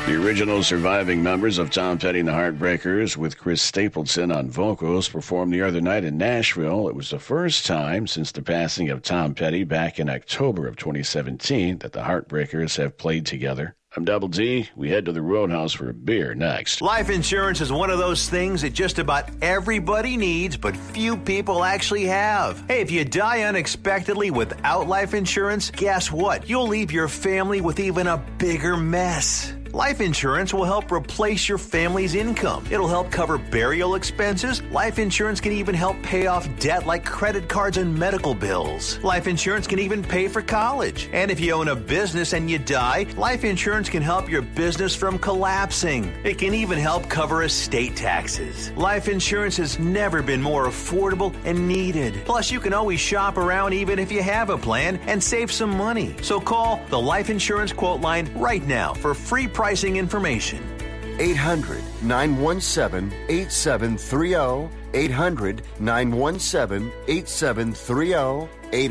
The original surviving members of Tom Petty and the Heartbreakers, with Chris Stapleton on vocals, performed the other night in Nashville. It was the first time since the passing of Tom Petty back in October of 2017 that the Heartbreakers have played together. I'm Double D. We head to the Roadhouse for a beer next. Life insurance is one of those things that just about everybody needs, but few people actually have. Hey, if you die unexpectedly without life insurance, guess what? You'll leave your family with even a bigger mess. Life insurance will help replace your family's income. It'll help cover burial expenses. Life insurance can even help pay off debt like credit cards and medical bills. Life insurance can even pay for college. And if you own a business and you die, life insurance can help your business from collapsing. It can even help cover estate taxes. Life insurance has never been more affordable and needed. Plus, you can always shop around even if you have a plan and save some money. So call the Life Insurance Quote Line right now for free pricing information. 800-917-8730. 800-917-8730.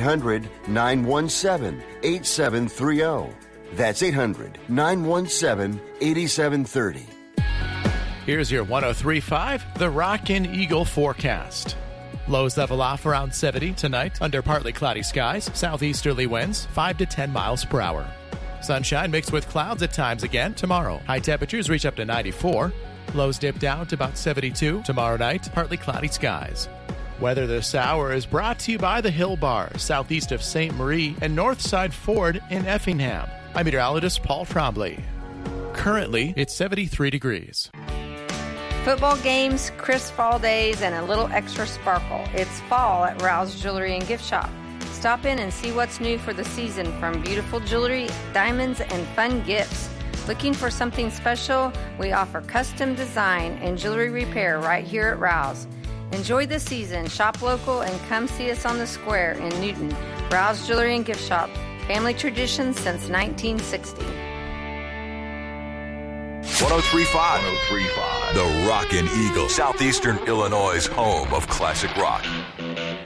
800-917-8730. That's 800-917-8730. Here's your 103.5, the Rockin' Eagle forecast. Lows level off around 70 tonight under partly cloudy skies, southeasterly winds 5 to 10 miles per hour. Sunshine mixed with clouds at times again tomorrow. High temperatures reach up to 94. Lows dip down to about 72 tomorrow night, partly cloudy skies. Weather this hour is brought to you by the Hill Bar, southeast of St. Marie and Northside Ford in Effingham. I'm meteorologist Paul Trombley. Currently, it's 73 degrees. Football games, crisp fall days, and a little extra sparkle. It's fall at Rouse Jewelry and Gift Shop. Stop in and see what's new for the season, from beautiful jewelry, diamonds, and fun gifts. Looking for something special? We offer custom design and jewelry repair right here at Rouse. Enjoy the season, shop local, and come see us on the square in Newton. Rouse Jewelry and Gift Shop. Family tradition since 1960. 103.5. The Rockin' Eagle, Southeastern Illinois' home of classic rock.